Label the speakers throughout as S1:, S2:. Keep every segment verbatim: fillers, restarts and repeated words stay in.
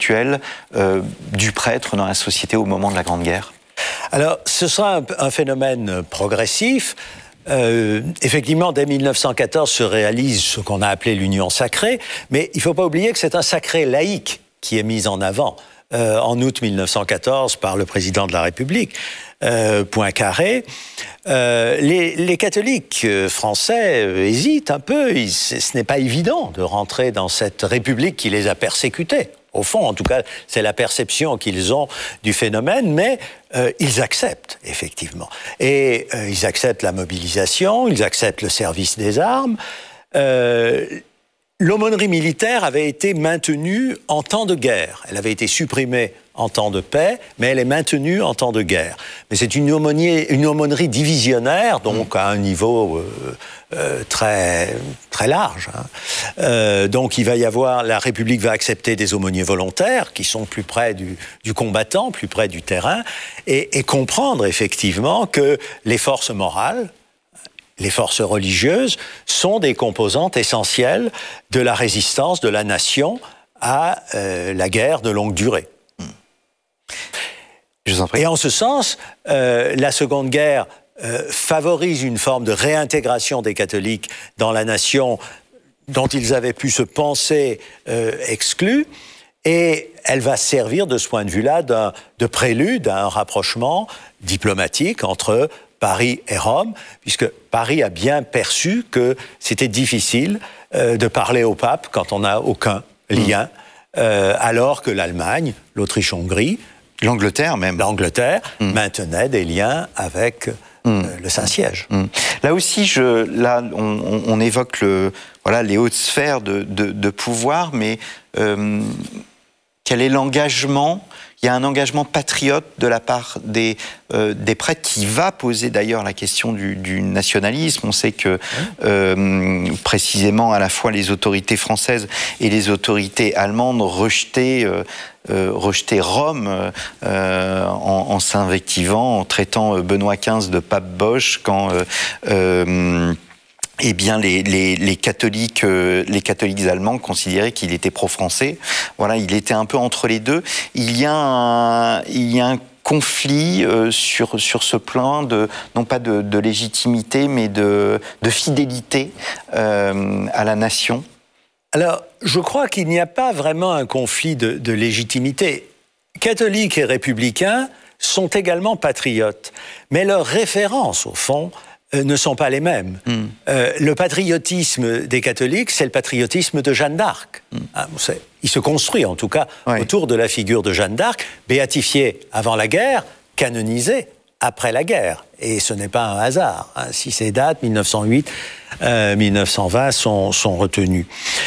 S1: actuelle euh, du prêtre dans la société au moment de la Grande Guerre?
S2: Alors, ce sera un, un phénomène progressif. Euh, effectivement, dès mille neuf cent quatorze se réalise ce qu'on a appelé l'union sacrée, mais il ne faut pas oublier que c'est un sacré laïque qui est mis en avant euh, en août mille neuf cent quatorze par le président de la République, euh, Poincaré. Euh, les, les catholiques français euh, hésitent un peu. Ils, ce n'est pas évident de rentrer dans cette République qui les a persécutés. Au fond, en tout cas, c'est la perception qu'ils ont du phénomène, mais euh, ils acceptent, effectivement. Et euh, ils acceptent la mobilisation, ils acceptent le service des armes. Euh, l'aumônerie militaire avait été maintenue en temps de guerre. Elle avait été supprimée en temps de paix, mais elle est maintenue en temps de guerre. Mais c'est une aumônerie, une aumônerie divisionnaire, donc à un niveau euh, euh, très, très large. Hein. Euh, donc il va y avoir, la République va accepter des aumôniers volontaires qui sont plus près du, du combattant, plus près du terrain, et, et comprendre effectivement que les forces morales, les forces religieuses, sont des composantes essentielles de la résistance de la nation à euh, la guerre de longue durée.
S1: Je vous en prie.
S2: Et en ce sens, euh, la Seconde Guerre euh, favorise une forme de réintégration des catholiques dans la nation dont ils avaient pu se penser euh, exclus, et elle va servir de ce point de vue-là d'un, de prélude à un rapprochement diplomatique entre Paris et Rome, puisque Paris a bien perçu que c'était difficile euh, de parler au pape quand on n'a aucun lien, mmh. euh, alors que l'Allemagne, l'Autriche-Hongrie,
S1: l'Angleterre même.
S2: L'Angleterre
S1: mmh.
S2: maintenait des liens avec mmh. euh, le Saint-Siège.
S1: Mmh. Là aussi, je, là, on, on évoque le, voilà, les hautes sphères de, de, de pouvoir, mais euh, quel est l'engagement ? Il y a un engagement patriote de la part des, euh, des prêtres qui va poser d'ailleurs la question du, du nationalisme. On sait que euh, précisément à la fois les autorités françaises et les autorités allemandes rejetaient, euh, euh, rejetaient Rome euh, en, en s'invectivant, en traitant Benoît quinze de pape Bosch quand... Euh, euh, Eh bien, les, les, les catholiques, euh, les catholiques allemands considéraient qu'il était pro-français. Voilà, il était un peu entre les deux. Il y a un, il y a un conflit euh, sur sur ce plan de non pas de, de légitimité, mais de de fidélité euh, à la nation.
S2: Alors, je crois qu'il n'y a pas vraiment un conflit de, de légitimité. Catholiques et républicains sont également patriotes, mais leurs références, au fond, ne sont pas les mêmes. Mm. Euh, le patriotisme des catholiques, c'est le patriotisme de Jeanne d'Arc. Mm. Hein, il se construit en tout cas ouais. autour de la figure de Jeanne d'Arc, béatifiée avant la guerre, canonisée après la guerre. Et ce n'est pas un hasard. Hein, si ces dates, mille neuf cent huit, euh, mille neuf cent vingt, sont, sont retenues.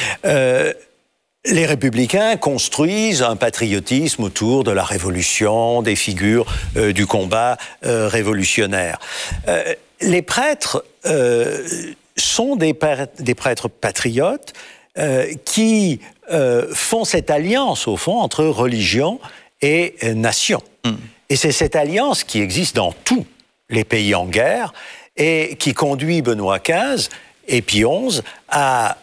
S2: Euh, Les républicains construisent un patriotisme autour de la Révolution, des figures euh, du combat euh, révolutionnaire. Euh, les prêtres euh, sont des, des prêtres patriotes euh, qui euh, font cette alliance, au fond, entre religion et euh, nation. Mmh. Et c'est cette alliance qui existe dans tous les pays en guerre et qui conduit Benoît quinze et Pie onze à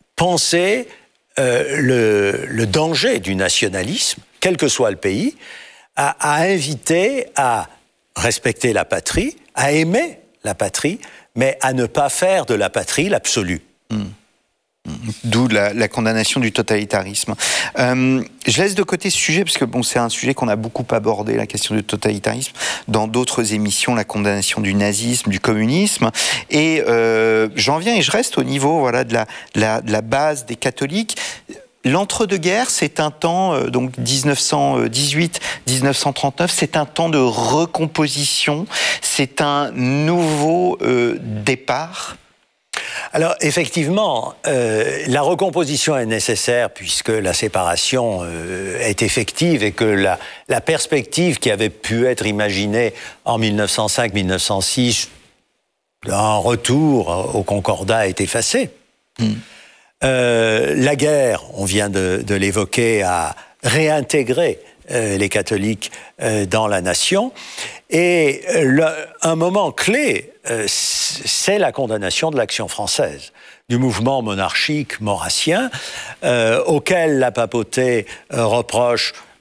S2: penser Euh, le, le danger du nationalisme, quel que soit le pays, à, à inviter à respecter la patrie, à aimer la patrie, mais à ne pas faire de la patrie l'absolu.
S1: Mmh. D'où la, la condamnation du totalitarisme. Euh, je laisse de côté ce sujet, parce que bon, c'est un sujet qu'on a beaucoup abordé, la question du totalitarisme, dans d'autres émissions, la condamnation du nazisme, du communisme, et euh, j'en viens et je reste au niveau voilà, de, la, de, la, de la base des catholiques. L'entre-deux-guerres, c'est un temps, euh, donc dix-neuf cent dix-huit dix-neuf cent trente-neuf, c'est un temps de recomposition, c'est un nouveau euh, départ.
S2: Alors, effectivement, euh, la recomposition est nécessaire puisque la séparation euh, est effective et que la, la perspective qui avait pu être imaginée en mille neuf cent cinq mille neuf cent six d'un retour au Concordat est effacée. Mmh. Euh, la guerre, on vient de, de l'évoquer, a réintégré euh, les catholiques euh, dans la nation. Et le, un moment clé, euh, c'est la condamnation de l'action française. du mouvement monarchique maurassien, euh, auquel la papauté euh, reproche